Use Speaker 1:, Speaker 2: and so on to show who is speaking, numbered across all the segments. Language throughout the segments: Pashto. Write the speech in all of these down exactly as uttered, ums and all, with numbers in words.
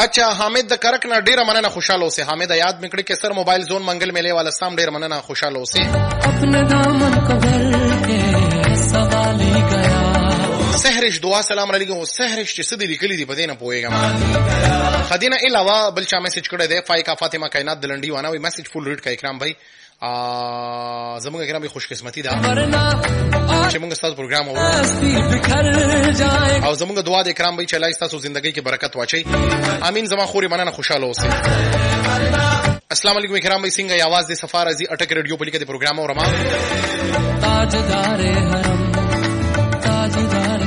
Speaker 1: اچھا حامد د کرک نه ډیره مننه خوشاله اوسه. حامد یاد میکړي کې سر موبایل زون منګل میلې والا سام ډیر مننه خوشاله اوسه.
Speaker 2: خپل دامن کو بھر کے سوالی گیا.
Speaker 1: سحرش دعا سلام علیکم. سحرش چې سدي لیکلي دي پدې نه پويګم. خدینه علاوه بل چا میسج کړی دی. فایکا فاطمه کائنات دلنډي وانه وي میسج فول ریډ کا اکرام بھائی. ا زموږ اکرام خوش قسمتي ده چې موږ ستاسو پروګرام اورو او زموږ دعا د اکرام بھائی چې الله ستاسو ژوندۍ کې برکت واچي. امين. زما خوري مننه خوشاله اوسئ. السلام علیکم اکرام بھائی. څنګه ی आवाज د سفار ازي اٹک ریډیو په لیکه د پروګرام اورم.
Speaker 2: تاجدار حرم تاجدار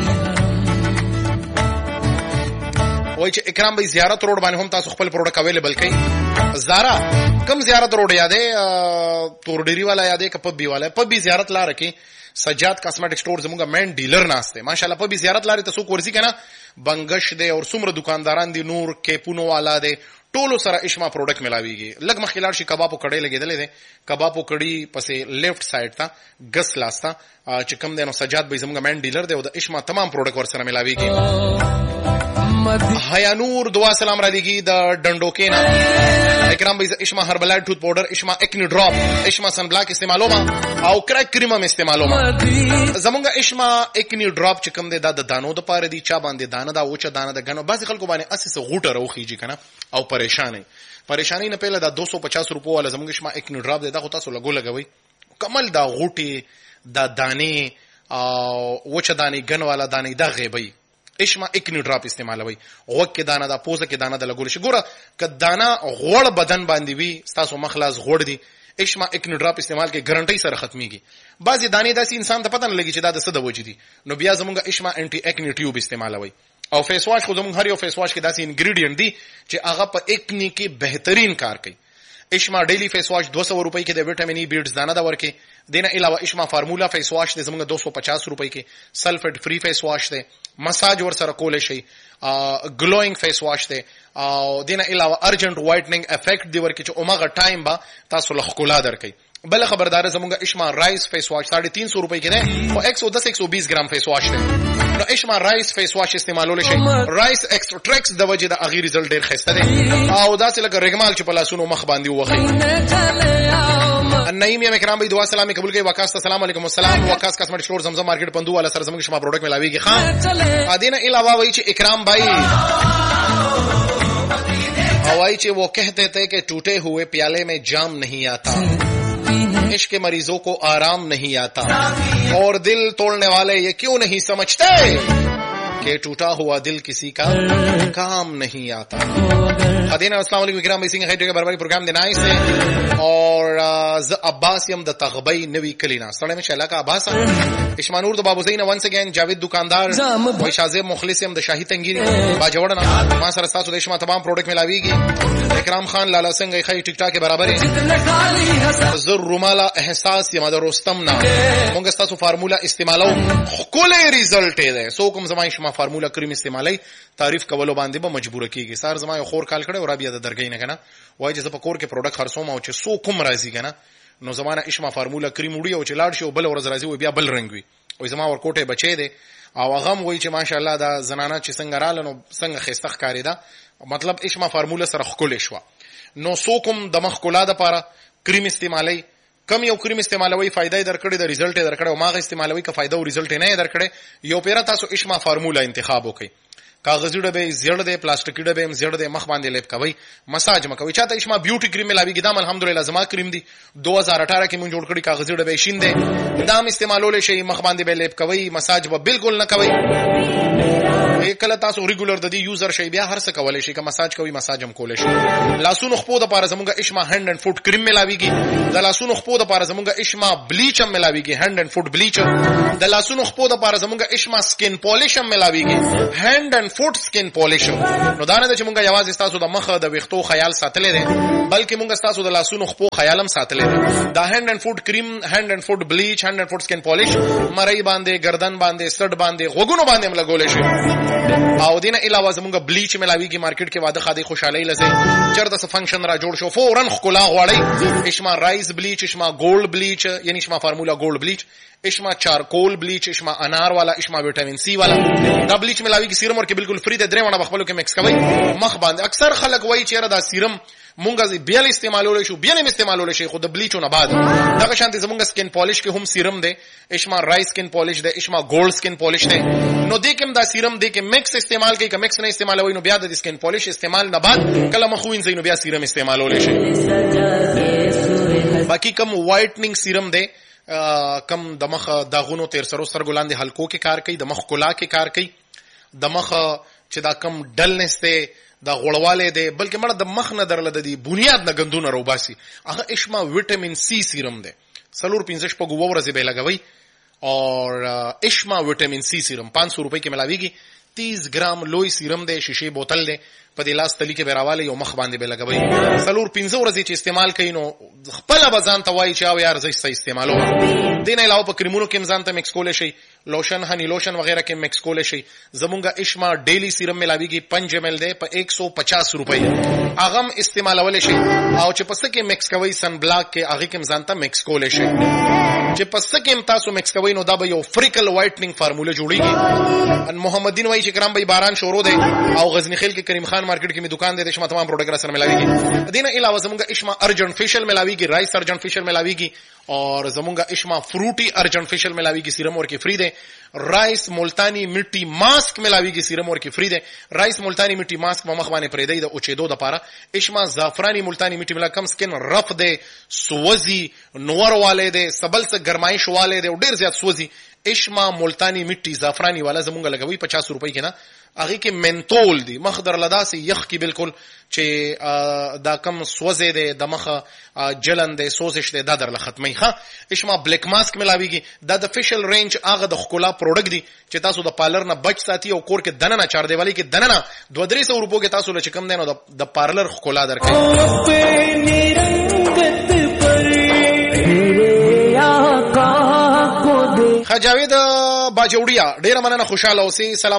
Speaker 1: وای چې اکرام بھائی زیارت روډ باندې هم تاسو خپل پروډکټ اویلیبل کړئ. زارا کم زیارت روډ یادې تور ډيري والا یادې کپبي والا پبي زیارت لار کې سجاد کاسمیټک سٹور زموږه مین ډیلر ناشته ماشاءالله. پبي زیارت لارې تاسو کورسي کنه بنگش دے اور څومره دکانداران دي نور کیپونو والا دي ټولو سره اشما پروډکټ ملاويږي. لګ مخیلار شي کبابو کړي لګیدلې دي کبابو کړي پسې لیفت سایډ تا غس لاستا چې کم دینو سجاد به زموږه مین ډیلر دی او د اشما تمام پروډکټ ور سره ملاويږي. حیا نور دعا سلام را دیږي د ډنډوکې نه اکرام بھائی. اشما هربلایټ ټوث پاوډر اشما اکنی ډراپ اشما سن بلاک استعمالوما او کراک کریم هم استعمالوما. زمونږه اشما اکنی ډراپ چې کوم دی دا د دانو د پاره دی چا باندې دانه دا اوچه دانه د غنو بعض خلکو باندې اساس غوټه روخیږي کنه او پریشانې پریشانی نه پهله دا دو سو پچاس روپو والا زمونږه اشما اکنی ډراپ دی دا خو تاسو لګو لګوي کمل دا غوټي دا دانه او اوچه دانه غن والا دانه دا غیبي اشما اکنی ډراپ استعمالوي. غوږ کې دانه دا پوزه کې دانه د لګول شي. ګوره ک دانه غوړ بدن باندې وي تاسو مخلاص غوړ دي اشما اکنی ډراپ استعمال کې ګارانټي سره ختميږي. بعضي دانه داسې انسان ته پته نه لګي چې دا د څه د وجې دي نو بیا زمونږه اشما انټي اکنی ټیوب استعمالوي. او فیس واش خو زمونږ هر یو فیس واش کې داسې انګریډینټ دي چې هغه په اکنی کې بهترین کار کوي. اشما ډیلی فیس واش دو سو روپے کې د وټامین ای بیډز دانه دا ورکه دینه علاوه اشما فارمولا فیس واش د زمونږه دو سو پچاس روپے کې سلفیټ فری فیس واش ده مساج ور سره کول شي ګلوینګ فیس واش ده او دینه علاوه ارجنٹ وایټنینګ افیکټ دی ورکه چې اومغه ټایم با تاسو له خلا درکې. بل خبردار زمونږه اشما رایس فیس واش تین سو روپے کې ده او ایک سو دس ایک سو بیس ګرام فیس واش ده. نو اشما رایس فیس واش استعمالول شي. رایس ایکستراکټس د وجه د اغیر رزلټ ډیر خسته ده او داسې لکه رګمال چې په لاسونو مخ باندې وخی. النعیم یا اکرام بھائی دعا سلام قبول کړئ. وقاص السلام علیکم السلام. وقاص کاسمیټک سٹور زمزم مارکیټ پندو والا سره زموږ شما پروډکټ ملاويږي. خان ادینه علاوه وای چې اکرام بھائی هوائی چې وہ کہتے تھے کہ ٹوٹے ہوئے پیالے میں جام نہیں آتا عشق کے مریضوں کو آرام نہیں آتا اور دل توڑنے والے یہ کیوں نہیں سمجھتے کہ ٹوٹا ہوا دل کسی کا کام نہیں آتا. خدینا السلام علیکم اکرام بھائی څنګه خیریت برابرۍ پروګرام دی نایس دی اور ز عباس یم د تغبی نوی کلینا سره مې شاله کا عباس اشمانور د بابو زین وانس اگین جاوید دکاندار وای شازم مخلص یم د شاهی تنگیری با جوړنا ما سره تاسو د اشما تمام پروډکټ ملاویږي. اکرام خان لالا څنګه خی ټیک ټاک برابرۍ زر رومالا احساس یم د رستم نا مونږ تاسو فارمولا استعمالو کولې ریزلټ دی سو کوم زما اشما فارمولا کریم استعمالي تعریف کولو باندې به مجبور کیږي. سار زما یو خور کال کړه او بیا د درګې نه کنه وای چې په کور کې پروډکټ خرڅوم او چې سو کوم راځي کنه نو زمانہ اشما فارمولا کریم وړي او چې لاړ شي او بل ورځ راځي او بیا بل رنگ وي او زما ور کوټه بچي دي او هغه وای چې ماشاءالله دا زنانه چې څنګه رااله نو څنګه خسته ښکاری دا مطلب اشما فارمولا سره خکول شو نو سو کوم د مخ کولا د پاره کریم استعمالي کم یو کریم استعمالوي فائدہ درکړي د ریزلټ درکړي او ماغه استعمالوي که فائدہ او ریزلټ نه درکړي یو پیرا تاسو اشما فارمولا انتخاب وکړئ. کاغذی ډبه زیړ دی پلاستیکي ډبه هم زیړ دی مخ باندې لیپ کوي مساج مکوي چاته اشما بیوټي کریم ملاوي ګدام الحمدلله زما کریم دی دو هزار اٹھارہ کې مونږ جوړ کړی کاغذی ډبه شین دی دام استعمالول شي مخ باندې به لیپ کوي مساج به بالکل نه کوي. کله تاسو ریګولر د دې یوزر شي بیا هر څه کولای شي که مساج کوي مساج هم کولای شي. لاسونو خپو د پاره زمونږه اشما هاند اند فوټ کریم ملاويږي د لاسونو خپو د پاره زمونږه اشما بلیچ هم ملاويږي هاند اند فوټ بلیچ د لاسونو خپو د پاره زمونږه اشما سکین پالیش هم ملاويږي هاند اند فوټ سکین پالیش. نو دا نه چې مونږه یوازې تاسو د مخ د ویختو خیال ساتلې دي بلکې مونږه تاسو د لاسونو خپو خیال هم ساتلې دي. دا هاند اند فوټ کریم هاند اند فوټ بلیچ هاند اند فوټ سکین پالیش مړی باندې گردن باندې سټ باندې غوګونو باندې هم لګولې شي او دینه علاوه زمونږه بلیچ ملاويږي مارکیټ کې واده خاطی خوشالۍ لزه چرته څه فنکشن را جوړ شو فورن خلا غواړي اشما رایس بلیچ اشما ګولډ بلیچ یعنی اشما فارمولا ګولډ بلیچ اشما چارکول بلیچ، اشما انار والا، اشما وټامین سی والا. دا بلیچ ملاوي کی سیرم ورکه بالکل فری ده، درې ونه بخپلو کې مکس کوي مخ باندې. اکثر خلک وایي چې دا سیرم مونږه بیا استعمالول شو، بیا نه استعمالول شي، خو د بلیچونه بعد دغه شانتي زمونږ سکین پالیش کې هم سیرم ده، اشما رائس سکین پالیش ده، اشما ګولډ سکین پالیش ده. نو دې کوم دا سیرم دې کې مکس استعمال کوي، که مکس نه استعمالوي نو بیا د سکین پالیش استعمال نه بعد کله مخوین زینو بیا سیرم استعمالول شي. باقی کم وایټنینګ سیرم ده، کم د مخ داغونو تیر سرو سرګلاندې حلقو کې کار کوي، د مخ کلا کې کار کوي، د مخ چې دا کم ډلنس ده، دا غړواله ده، بلکې مړه د مخ نه درله د دې بنیاد نه غندونه روباسي. هغه اشما وټامین سی سیرم ده، سلور پنځه شپږ ورځې به لګوي. اور اشما وټامین سی سیرم پانچ سو روپے کې ملاويږي. تیس ګرام لوی سیرم ده، شیشه بوتل ده، په دې لاس تلی کې بیراواله یو مخ باندې به لګوي. سلور پنځه ورځې چې استعمال کوي نو خپل بزان ته وایي چې او یار زې څه استعمالو. دین علاوه په کریمونو کې ځان ته مکس کول شي، لوشن هنی لوشن وغیرہ کې مکس کول شي. زمونږه اشما ډیلی سیرم ملاويږي پنځه ایم ایل ده په ایک سو پچاس روپے. اغم استعمالول شي او چې پس کې مکس کوي سن بلاک کې هغه کې ځان ته مکس کول شي. چې پس کې تاسو مکس کوي نو دا به یو فریکل وایټنینګ فارموله جوړیږي. ان محمدین وایي چې کرام بھائی باران شروع ده او غزنی خیل کې کریم خان مارکیټ کې می دکان ده، د اشما تمام پروډکټ سره ملاويږي. دینه علاوه زمونږه اشما ارجنٹ فیشل ملاويږي، رائس ارجنٹ فیشل ملاويږي، اور زمونږه اشما فروټي ارجنٹ فیشل ملاويږي، سیرم ورکه فری ده. رائس ملتانی مټي ماسک ملاويږي، سیرم ورکه فری ده. رائس ملتانی مټي ماسک په مخ باندې پرې دی د اوچېدو د پاره. اشما زعفرانی ملتانی مټي ملا کم سکن رف ده، سوزي نور والے ده، سبل سے گرمایش والے ده، ډیر زیات سوزي. اشما ملتانی مټي زعفرانی والا زمونږه لګوي پچاس روپے کې نه. هغه کې منتول دی، مخ در لداسي یخ کې بالکل چې دا کم سوزه ده، د مخ جلن ده، سوزش ده، دا در له ختمي. ښه اشما بلیک ماسک ملاويږي، دا د فیشل رینج هغه د خکولا پروډکټ دی چې تاسو د پارلر نه بچ ساتي او کور کې دننه چار دیوالي کې دننه دوه درې سو روپو کې تاسو له چکم دینو د پارلر خکولا درکې. خجاوید باجوړیا ډیر مننه، خوشاله اوسئ. سلام